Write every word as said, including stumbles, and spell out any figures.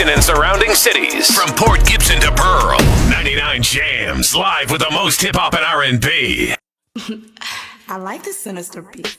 Gibson and surrounding cities. From Port Gibson to Pearl, ninety-nine Jams, live with the most hip-hop and R and B. I like the sinister beat.